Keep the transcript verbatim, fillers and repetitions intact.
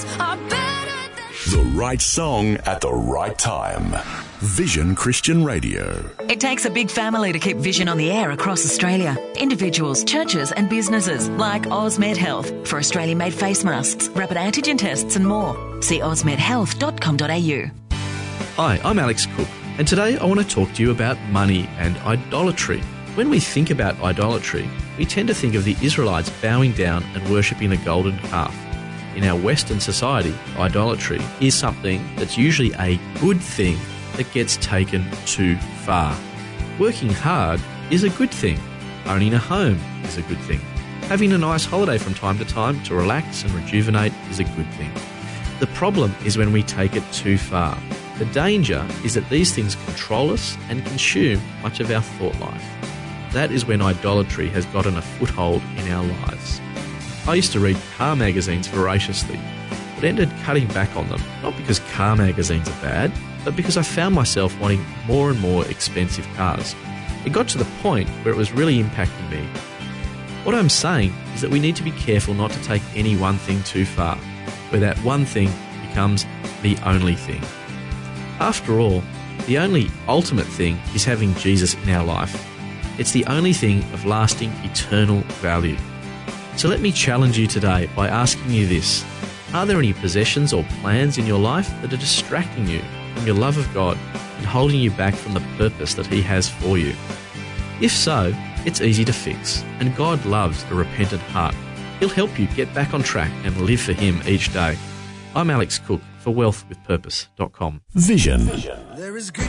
The right song at the right time. Vision Christian Radio. It takes a big family to keep Vision on the air across Australia. Individuals, churches and businesses like Osmed Health for Australian-made face masks, rapid antigen tests and more. See osmed health dot com dot a u. Hi, I'm Alex Cook, and today I want to talk to you about money and idolatry. When we think about idolatry, we tend to think of the Israelites bowing down and worshipping a golden calf. In our Western society, idolatry is something that's usually a good thing that gets taken too far. Working hard is a good thing. Owning a home is a good thing. Having a nice holiday from time to time to relax and rejuvenate is a good thing. The problem is when we take it too far. The danger is that these things control us and consume much of our thought life. That is when idolatry has gotten a foothold in our lives. I used to read car magazines voraciously, but ended cutting back on them, not because car magazines are bad, but because I found myself wanting more and more expensive cars. It got to the point where it was really impacting me. What I'm saying is that we need to be careful not to take any one thing too far, where that one thing becomes the only thing. After all, the only ultimate thing is having Jesus in our life. It's the only thing of lasting, eternal value. So let me challenge you today by asking you this. Are there any possessions or plans in your life that are distracting you from your love of God and holding you back from the purpose that He has for you? If so, it's easy to fix, and God loves a repentant heart. He'll help you get back on track and live for Him each day. I'm Alex Cook for wealth with purpose dot com. Vision. There is good